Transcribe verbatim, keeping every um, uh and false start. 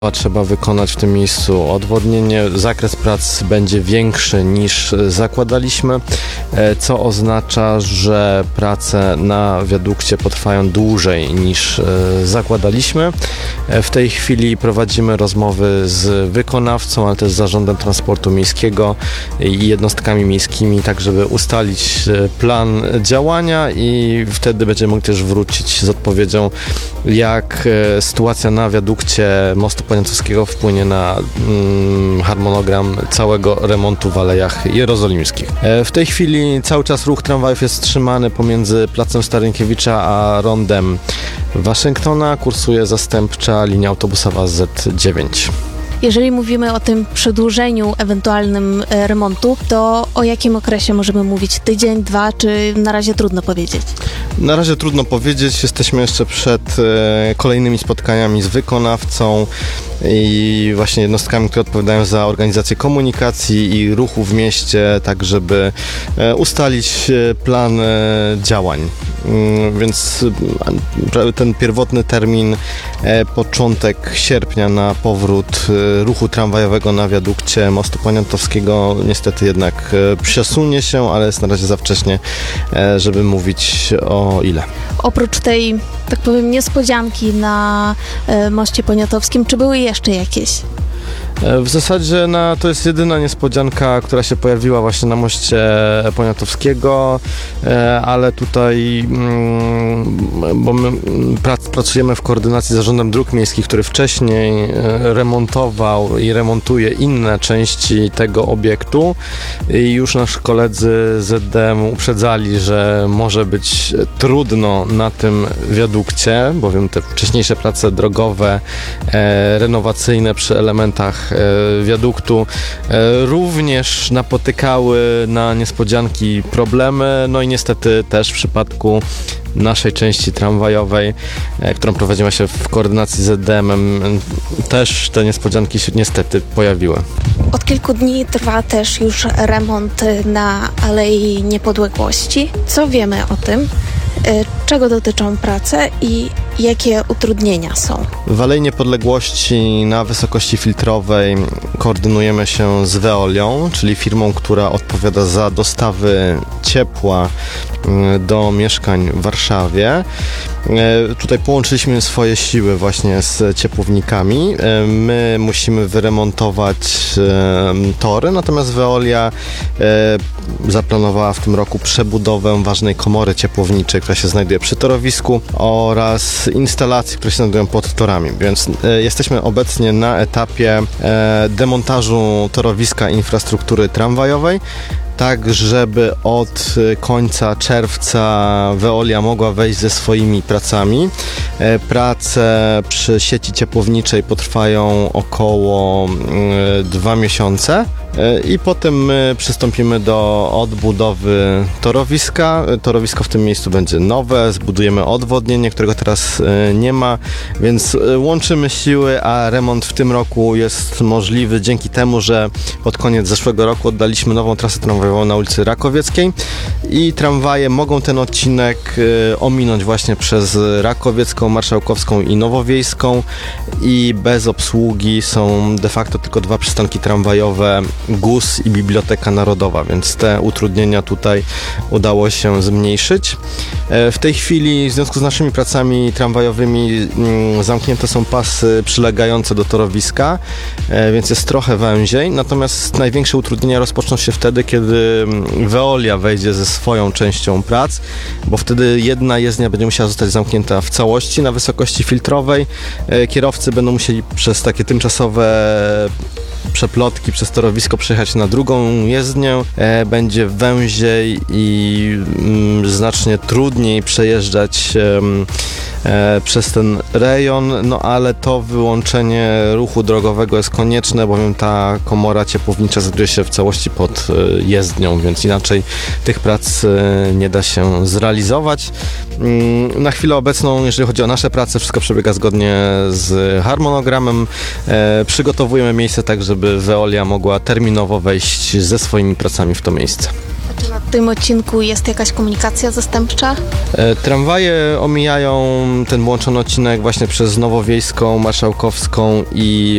Trzeba wykonać w tym miejscu odwodnienie. Zakres prac będzie większy niż zakładaliśmy, co oznacza, że prace na wiadukcie potrwają dłużej niż zakładaliśmy. W tej chwili prowadzimy rozmowy z wykonawcą, ale też z Zarządem Transportu Miejskiego i jednostkami miejskimi, tak żeby ustalić plan działania i wtedy będziemy mogli też wrócić z odpowiedzią, jak sytuacja na wiadukcie mostu Poniatowskiego wpłynie na mm, harmonogram całego remontu w Alejach Jerozolimskich. W tej chwili cały czas ruch tramwajów jest wstrzymany pomiędzy Placem Starynkiewicza a Rondem Waszyngtona. Kursuje zastępcza linia autobusowa Z dziewięć. Jeżeli mówimy o tym przedłużeniu ewentualnym remontu, to o jakim okresie możemy mówić? Tydzień, dwa, czy na razie trudno powiedzieć? Na razie trudno powiedzieć. Jesteśmy jeszcze przed e, kolejnymi spotkaniami z wykonawcą i właśnie jednostkami, które odpowiadają za organizację komunikacji i ruchu w mieście, tak żeby e, ustalić plan e, działań. E, więc e, ten pierwotny termin, e, początek sierpnia na powrót e, ruchu tramwajowego na wiadukcie mostu Poniatowskiego niestety jednak e, przesunie się, ale jest na razie za wcześnie, e, żeby mówić o ile. Oprócz tej, tak powiem, niespodzianki na e, moście Poniatowskim, czy były jeszcze jakieś? W zasadzie na, to jest jedyna niespodzianka, która się pojawiła właśnie na moście Poniatowskiego, ale tutaj, bo my pracujemy w koordynacji z Zarządem Dróg Miejskich, który wcześniej remontował i remontuje inne części tego obiektu i już nasi koledzy z Z D M uprzedzali, że może być trudno na tym wiadukcie, bowiem te wcześniejsze prace drogowe, renowacyjne przy elementach wiaduktu również napotykały na niespodzianki, problemy, no i niestety też w przypadku naszej części tramwajowej, którą prowadzimy się w koordynacji z Z D M-em, też te niespodzianki się niestety pojawiły. Od kilku dni trwa też już remont na Alei Niepodległości. Co wiemy o tym? Czego dotyczą prace i jakie utrudnienia są? W Alei Niepodległości na wysokości filtrowej koordynujemy się z Veolią, czyli firmą, która odpowiada za dostawy ciepła do mieszkań w Warszawie. Tutaj połączyliśmy swoje siły właśnie z ciepłownikami. My musimy wyremontować tory, natomiast Veolia zaplanowała w tym roku przebudowę ważnej komory ciepłowniczej, która się znajduje przy torowisku, oraz instalacji, które się znajdują pod torami. Więc jesteśmy obecnie na etapie demontażu torowiska infrastruktury tramwajowej, tak żeby od końca czerwca Veolia mogła wejść ze swoimi pracami. Prace przy sieci ciepłowniczej potrwają około dwa miesiące. I potem my przystąpimy do odbudowy torowiska. Torowisko w tym miejscu będzie nowe, zbudujemy odwodnienie, którego teraz nie ma, więc łączymy siły, a remont w tym roku jest możliwy dzięki temu, że pod koniec zeszłego roku oddaliśmy nową trasę tramwajową na ulicy Rakowieckiej i tramwaje mogą ten odcinek ominąć właśnie przez Rakowiecką, Marszałkowską i Nowowiejską i bez obsługi są de facto tylko dwa przystanki tramwajowe, G U S i Biblioteka Narodowa, więc te utrudnienia tutaj udało się zmniejszyć. W tej chwili w związku z naszymi pracami tramwajowymi zamknięte są pasy przylegające do torowiska, więc jest trochę węziej, natomiast największe utrudnienia rozpoczną się wtedy, kiedy Veolia wejdzie ze swoją częścią prac, bo wtedy jedna jezdnia będzie musiała zostać zamknięta w całości na wysokości filtrowej. Kierowcy będą musieli przez takie tymczasowe przeplotki przez torowisko przejechać na drugą jezdnię, e, będzie węziej i mm, znacznie trudniej przejeżdżać e, e, przez ten rejon, no ale to wyłączenie ruchu drogowego jest konieczne, bowiem ta komora ciepłownicza znajduje się w całości pod e, jezdnią, więc inaczej tych prac e, nie da się zrealizować. Mm, na chwilę obecną, jeżeli chodzi o nasze prace, wszystko przebiega zgodnie z harmonogramem. E, przygotowujemy miejsce tak, żeby Veolia mogła terminowo wejść ze swoimi pracami w to miejsce. Czy na tym odcinku jest jakaś komunikacja zastępcza? E, tramwaje omijają ten włączony odcinek właśnie przez Nowowiejską, Marszałkowską i